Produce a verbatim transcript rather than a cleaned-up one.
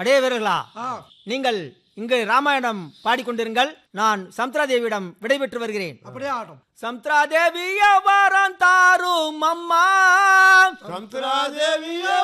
அடே வீரர்களா, நீங்கள் இங்கு ராமாயணம் பாடிக்கொண்டிருங்கள். நான் சமுத்ரா தேவியிடம் விடைபெற்று வருகிறேன். அப்படியே ஆகட்டும். சமுத்ரா தேவிய வாரம் தாரும் அம்மா, சமுத்ரா தேவிய